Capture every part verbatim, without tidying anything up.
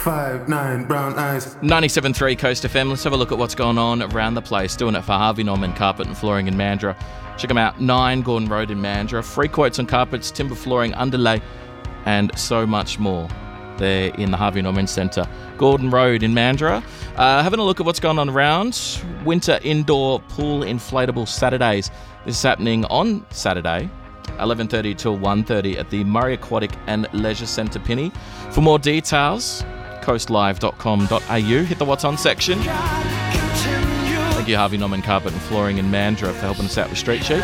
five nine brown eyes. ninety-seven point three Coast F M. Let's have a look at what's going on around the place. Doing it for Harvey Norman Carpet and Flooring in Mandurah. Check them out, nine Gordon Road in Mandurah. Free quotes on carpets, timber flooring, underlay, and so much more. They're in the Harvey Norman Centre, Gordon Road in Mandurah. Uh, having a look at what's going on around. Winter indoor pool inflatable Saturdays. This is happening on Saturday, eleven thirty till one thirty at the Murray Aquatic and Leisure Centre, Pinny. For more details, coast live dot com dot a u. Hit the What's On section. Thank you, Harvey Norman Carpet and Flooring in Mandurah, for helping us out with Street Sheets.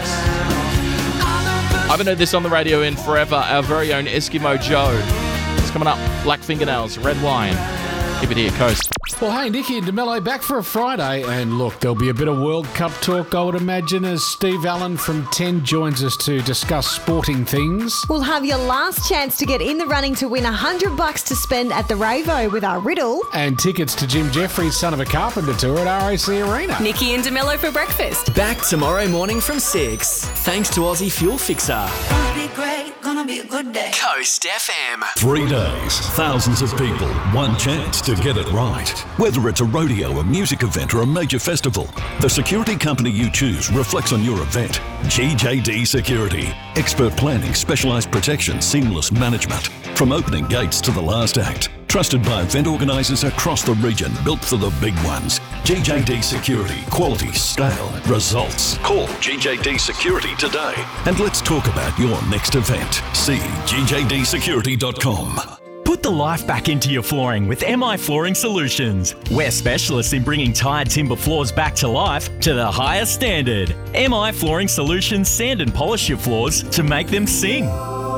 I haven't heard this on the radio in forever. Our very own Eskimo Joe. It's coming up. Black Fingernails, Red Wine. Keep it here, Coast. Well, hey, Nicky and DeMello back for a Friday. And look, there'll be a bit of World Cup talk, I would imagine, as Steve Allen from ten joins us to discuss sporting things. We'll have your last chance to get in the running to win one hundred bucks to spend at the Ravo with our riddle. And tickets to Jim Jeffries' Son of a Carpenter tour at R A C Arena. Nicky and DeMello for breakfast. Back tomorrow morning from six. Thanks to Aussie Fuel Fixer. Gonna be great, gonna be a good day. Coast F M. Three days, thousands of people, one chance to get it right. Whether it's a rodeo, a music event, or a major festival, the security company you choose reflects on your event. G J D Security. Expert planning, specialised protection, seamless management. From opening gates to the last act. Trusted by event organisers across the region, built for the big ones. G J D Security. Quality, scale, results. Call G J D Security today and let's talk about your next event. See G J D security dot com. Put the life back into your flooring with M I Flooring Solutions. We're specialists in bringing tired timber floors back to life to the highest standard. M I Flooring Solutions sand and polish your floors to make them sing.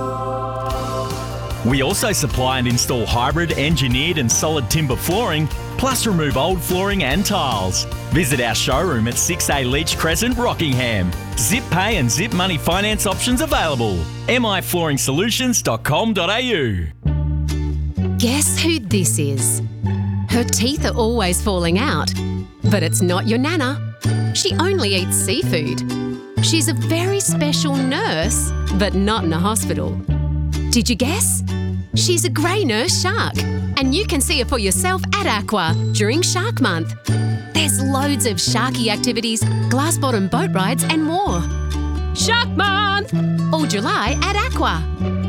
We also supply and install hybrid, engineered and solid timber flooring, plus remove old flooring and tiles. Visit our showroom at six A Leach Crescent, Rockingham. Zip pay and zip money finance options available. M I flooring solutions dot com dot a u. Guess who this is? Her teeth are always falling out, but it's not your nana. She only eats seafood. She's a very special nurse, but not in a hospital. Did you guess? She's a grey nurse shark, and you can see her for yourself at Aqua during Shark Month. There's loads of sharky activities, glass bottom boat rides and more. Shark Month! All July at Aqua.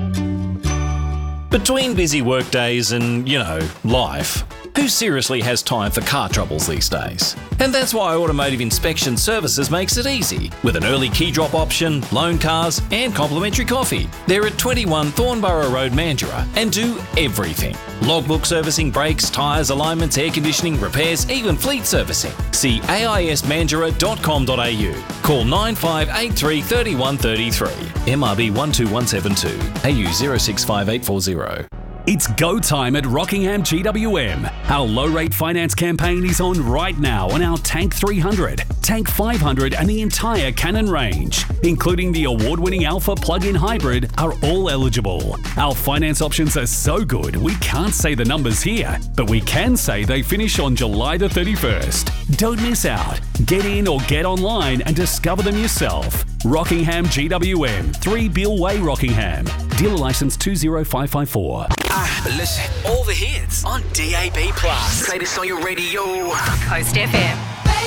Between busy work days and, you know, life, who seriously has time for car troubles these days? And that's why Automotive Inspection Services makes it easy, with an early key drop option, loan cars and complimentary coffee. They're at twenty-one Thornborough Road, Mandurah, and do everything. Logbook servicing, brakes, tyres, alignments, air conditioning, repairs, even fleet servicing. See a i s mandurah dot com dot a u. Call nine five eight three, three one three three. M R B one two one seven two. A U zero six five eight four zero. It's go time at Rockingham G W M. Our low-rate finance campaign is on right now on our Tank three hundred, Tank five hundred and the entire Cannon range, including the award-winning Alpha plug-in hybrid, are all eligible. Our finance options are so good we can't say the numbers here, but we can say they finish on July the thirty-first. Don't miss out. Get in or get online and discover them yourself. Rockingham G W M, three Bill Way, Rockingham. Dealer licence two zero five five four. Ah, listen, all the hits on D A B plus. Play this on your radio. Coast F M.